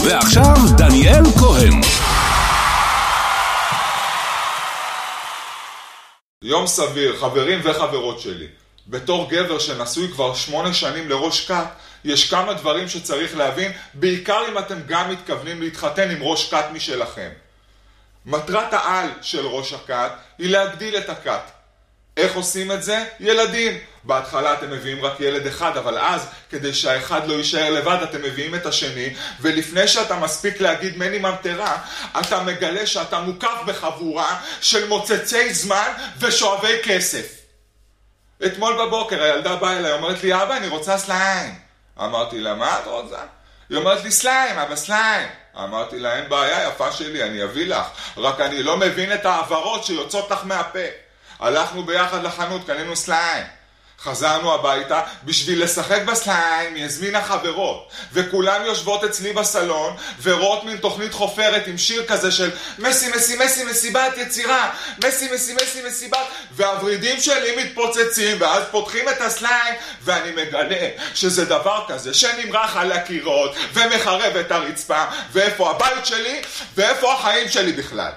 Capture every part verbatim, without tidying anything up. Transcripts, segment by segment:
ועכשיו דניאל כהן. יום סביר, חברים וחברות שלי. בתור גבר שנשוי כבר שמונה שנים לראש כת, יש כמה דברים שצריך להבין, בעיקר אם אתם גם מתכוונים להתחתן עם ראש כת משלכם. מטרת העל של ראש הכת היא להגדיל את הכת. איך עושים את זה? ילדים. בהתחלה אתם מביאים רק ילד אחד, אבל אז, כדי שהאחד לא יישאר לבד, אתם מביאים את השני, ולפני שאתה מספיק להגיד מני ממטרה, אתה מגלה שאתה מוקף בחבורה של מוצצי זמן ושואבי כסף. אתמול בבוקר הילדה באה אליי, אומרת לי, אבא, אני רוצה סליים. אמרתי לה, מה את רוצה? היא אומרת לי, סליים, אבא, סליים. אמרתי לה, אין בעיה, יפה שלי, אני אביא לך. רק אני לא מבין את העברות שיוצאות לך מהפה. הלכנו ביחד לחנות, קנינו סליים. חזרנו הביתה, בשביל לשחק בסליים, היא הזמינה חברות. וכולם יושבות אצלי בסלון, ורואות מין תוכנית חופרת עם שיר כזה של מסי, מסי, מסי, מסיבת יצירה, מסי, מסי, מסי, מסיבת, והוורידים שלי מתפוצצים, ואז פותחים את הסליים, ואני מגלה שזה דבר כזה שנמרח על הקירות, ומחרב את הרצפה, ואיפה הבית שלי, ואיפה החיים שלי בכלל.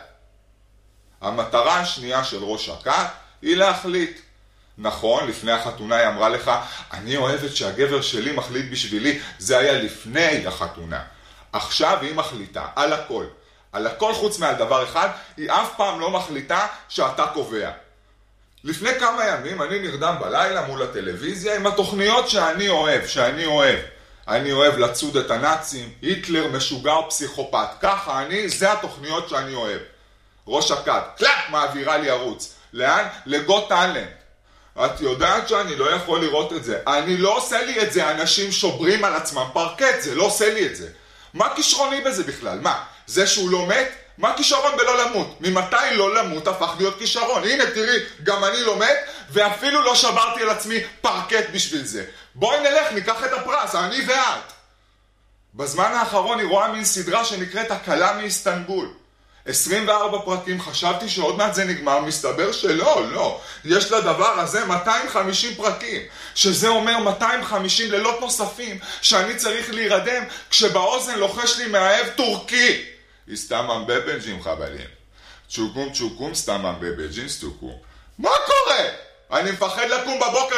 המטרה השנייה של ראש הכת היא להחליט. נכון, לפני החתונה היא אמרה לך, אני אוהבת שהגבר שלי מחליט בשבילי, זה היה לפני החתונה. עכשיו היא מחליטה על הכל. על הכל חוץ מעל דבר אחד, היא אף פעם לא מחליטה שאתה קובע. לפני כמה ימים אני נרדם בלילה מול הטלוויזיה עם התוכניות שאני אוהב, שאני אוהב. אני אוהב לצוד את הנאצים, היטלר משוגע או פסיכופת. ככה אני, זה התוכניות שאני אוהב. ראש הכת, קלאק, מעבירה לי ערוץ. לאן? לגוט טאלנט. את יודעת שאני לא יכול לראות את זה. אני לא עושה לי את זה, אנשים שוברים על עצמם פרקט, זה לא עושה לי את זה. מה כישרוני בזה בכלל? מה? זה שהוא לא מת? מה כישרון בלא למות? ממתי לא למות הפך להיות כישרון? הנה תראי, גם אני לא מת, ואפילו לא שברתי על עצמי פרקט בשביל זה. בואי נלך, ניקח את הפרס, אני ואת. בזמן האחרון היא רואה מין סדרה שנקראת הקלה מאיסטנבול. עשרים וארבע פרקים, חשבתי שעוד מעט זה נגמר, מסתבר שלא, לא. יש לדבר הזה מאתיים וחמישים פרקים, שזה אומר מאתיים וחמישים לילות נוספים, שאני צריך להירדם כשבאוזן לוחש לי מאהב טורקי. הסתמם בבנג'ים חבלים. צ'וקום צ'וקום סתמם בבנג'ים סטוקום. מה קורה? אני מפחד לקום בבוקר